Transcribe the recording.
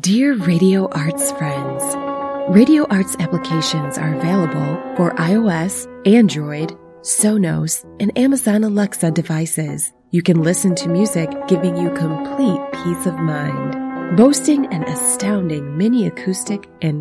Dear Radio Arts friends, Radio Arts applications are available for iOS, Android, Sonos, and Amazon Alexa devices. You can listen to music giving you complete peace of mind. Boasting an astounding mini acoustic and